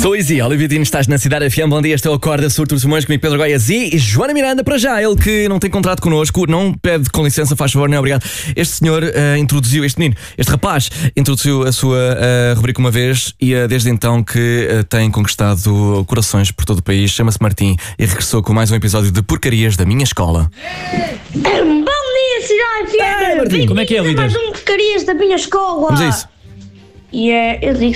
Sou Easy, Olivia Dino, estás na Cidade FM. Bom dia, estou a Acorda, Surtur Simões, comigo Pedro Goiás e Joana Miranda. Para já, ele que não tem contrato connosco, não pede com licença, faz favor, não é obrigado. Este senhor introduziu, este rapaz introduziu a sua rubrica uma vez e desde então que tem conquistado corações por todo o país. Chama-se Martim e regressou com mais um episódio de Porcarias da Minha Escola. Bom dia, Cidade FM! Martim. Como é que é, líder? Mais um Porcarias da Minha Escola! Vamos a isso. E eu digo